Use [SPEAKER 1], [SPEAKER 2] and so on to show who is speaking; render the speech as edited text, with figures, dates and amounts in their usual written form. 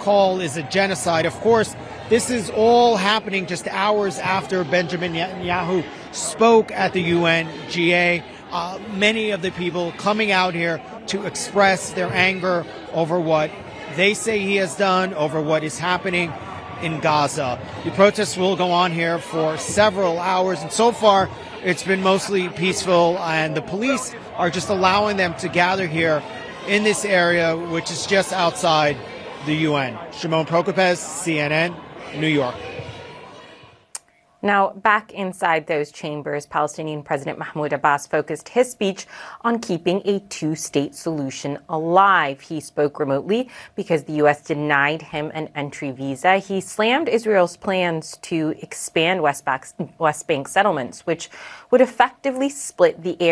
[SPEAKER 1] call is a genocide. Of course, this is all happening just hours after Benjamin Netanyahu spoke at the UNGA. Many of the people coming out here to express their anger over what they say he has done, over what is happening in Gaza. The protests will go on here for several hours, and so far it's been mostly peaceful, and the police are just allowing them to gather here in this area, which is just outside the UN. Shimon Prokopez, CNN, New York.
[SPEAKER 2] Now, back inside those chambers, Palestinian President Mahmoud Abbas focused his speech on keeping a two-state solution alive. He spoke remotely because the U.S. denied him an entry visa. He slammed Israel's plans to expand West Bank settlements, which would effectively split the area.